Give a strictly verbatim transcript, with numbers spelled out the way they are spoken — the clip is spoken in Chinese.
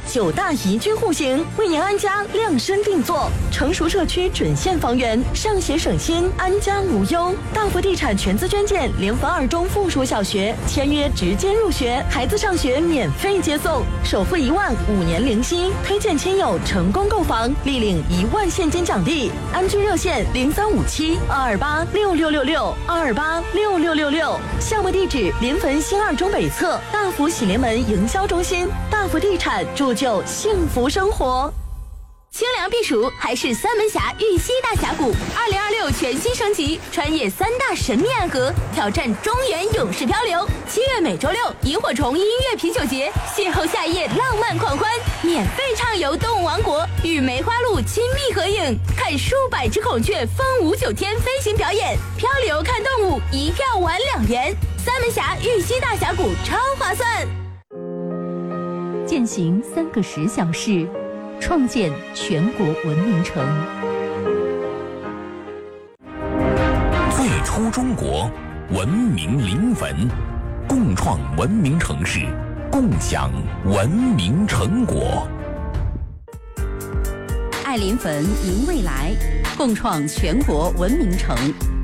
地九大宜居户型，为您安家量身定做。成熟社区准现房源，上学省心，安家无忧。大福地产全资捐建联合二中附属小学，签约直接入学，孩子上学免费接送，首付一万，五年零息。推荐亲友成功购房，立领一万现金奖励。安居热线零三五七二二八六六六六二二八六六六六。项目地址：临汾新二中北侧大福喜临门营销中心。大福地产铸就幸福生活。 清凉避暑还是三门峡玉溪大峡谷，二零二六全新升级，穿越三大神秘暗河，挑战中原勇士漂流。七月每周六，萤火虫音乐啤酒节，邂逅夏夜浪漫狂欢，免费畅游动物王国，与梅花鹿亲密合影，看数百只孔雀风舞九天飞行表演，漂流看动物，一票玩两元。三门峡玉溪大峡谷超划算。 践行三个十小时，创建全国文明城。 最初中国，文明临汾，共创文明城市，共享文明成果。 爱临汾，迎未来，共创全国文明城。